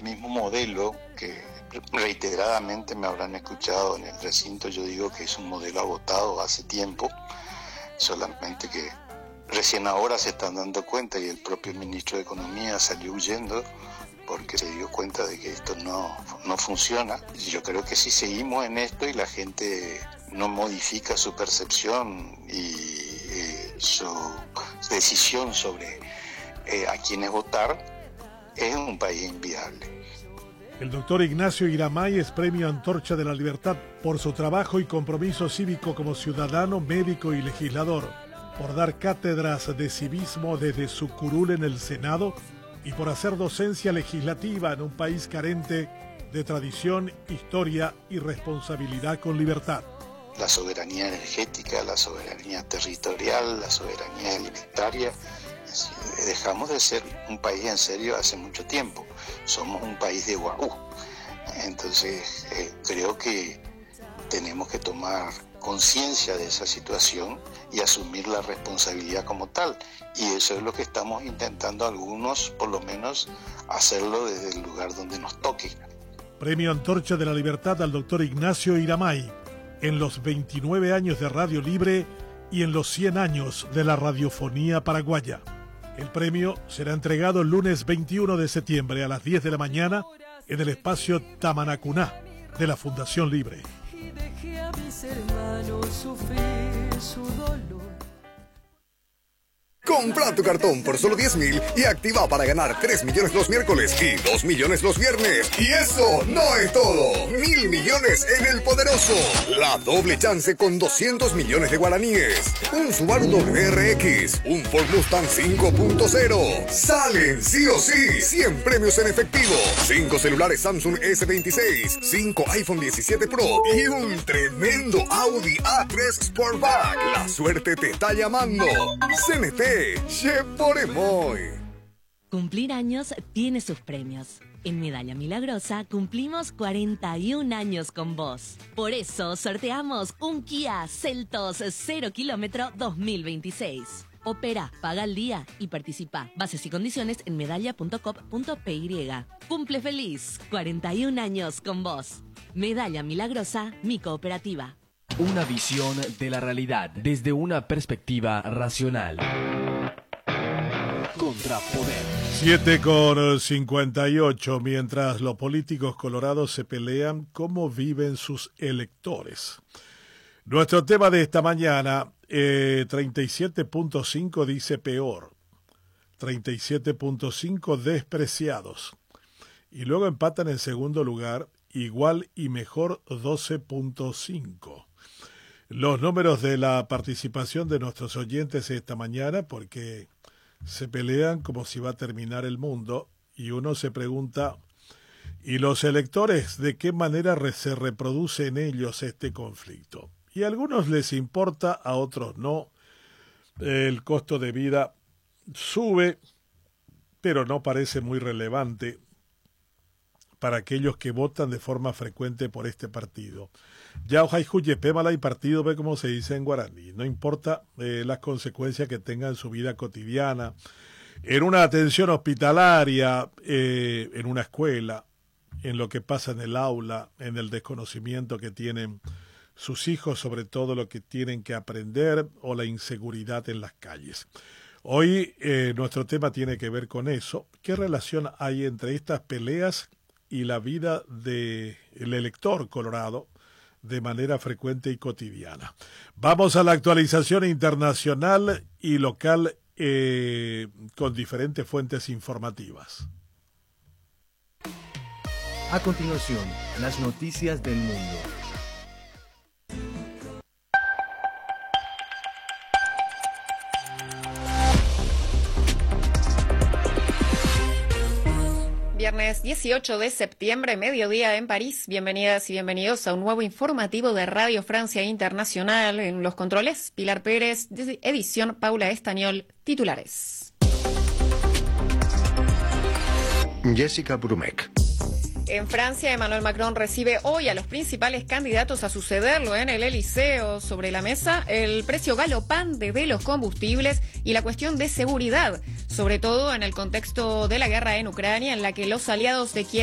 mismo modelo que reiteradamente me habrán escuchado en el recinto. Yo digo que es un modelo agotado hace tiempo, solamente que recién ahora se están dando cuenta, y el propio ministro de Economía salió huyendo porque se dio cuenta de que esto no funciona. Y yo creo que si seguimos en esto y la gente no modifica su percepción y su decisión sobre a quiénes votar, es un país inviable. El doctor Ignacio Iramay es Premio Antorcha de la Libertad por su trabajo y compromiso cívico como ciudadano, médico y legislador, por dar cátedras de civismo desde su curul en el Senado y por hacer docencia legislativa en un país carente de tradición, historia y responsabilidad con libertad. La soberanía energética, la soberanía territorial, la soberanía alimentaria. Dejamos de ser un país en serio hace mucho tiempo. Somos un país de guagú. Entonces creo que tenemos que tomar conciencia de esa situación y asumir la responsabilidad como tal. Y eso es lo que estamos intentando algunos, por lo menos, hacerlo desde el lugar donde nos toque. Premio Antorcha de la Libertad al doctor Ignacio Iramay, en los 29 años de Radio Libre y en los 100 años de la radiofonía paraguaya. El premio será entregado el lunes 21 de septiembre a las 10 de la mañana en el espacio Tamanacuná de la Fundación Libre. Y dejé a mis hermanos sufrir su dolor. Compra tu cartón por solo 10.000 y activa para ganar 3 millones los miércoles y 2 millones los viernes. Y eso no es todo. 1.000 millones en El Poderoso. La doble chance con 200 millones de guaraníes. Un Subaru WRX. Un Ford Mustang 5.0. Salen sí o sí 100 premios en efectivo. 5 celulares Samsung S26. 5 iPhone 17 Pro. Y un tremendo Audi A3 Sportback. La suerte te está llamando. CNT. Cumplir años tiene sus premios. En Medalla Milagrosa cumplimos 41 años con vos. Por eso sorteamos un Kia Seltos 0 kilómetro 2026. Opera, paga al día y participa. Bases y condiciones en medalla.com.py. Cumple feliz, 41 años con vos. Medalla Milagrosa, mi cooperativa. Una visión de la realidad desde una perspectiva racional. Contrapoder. 7:58, mientras los políticos colorados se pelean, ¿cómo viven sus electores? Nuestro tema de esta mañana, 37.5 dice peor, 37.5 despreciados. Y luego empatan en segundo lugar, igual y mejor 12.5. Los números de la participación de nuestros oyentes esta mañana, porque se pelean como si va a terminar el mundo, y uno se pregunta, ¿y los electores de qué manera se reproduce en ellos este conflicto? Y a algunos les importa, a otros no. El costo de vida sube, pero no parece muy relevante para aquellos que votan de forma frecuente por este partido. Ya Ojaijuye Pemala y partido ve como se dice en guaraní. No importa las consecuencias que tenga en su vida cotidiana, en una atención hospitalaria, en una escuela, en lo que pasa en el aula, en el desconocimiento que tienen sus hijos sobre todo lo que tienen que aprender o la inseguridad en las calles. Hoy nuestro tema tiene que ver con eso. ¿Qué relación hay entre estas peleas y la vida del elector colorado de manera frecuente y cotidiana? Vamos a la actualización internacional y local con diferentes fuentes informativas. A continuación, las noticias del mundo. Viernes 18 de septiembre, mediodía en París. Bienvenidas y bienvenidos a un nuevo informativo de Radio Francia Internacional. En los controles, Pilar Pérez, edición Paula Estañol, titulares. Jessica Brumek. En Francia, Emmanuel Macron recibe hoy a los principales candidatos a sucederlo en el Elíseo. Sobre la mesa, el precio galopante de los combustibles y la cuestión de seguridad, sobre todo en el contexto de la guerra en Ucrania, en la que los aliados de Kiev